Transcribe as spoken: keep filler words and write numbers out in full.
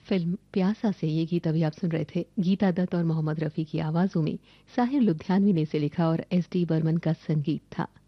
Film प्यासा से ये गीत अभी आप सुन रहे थे। गीता दत्त और मोहम्मद रफ़ी की आवाज़ों में साहिर लुधियानवी ने इसे लिखा और एस डी बर्मन का संगीत था।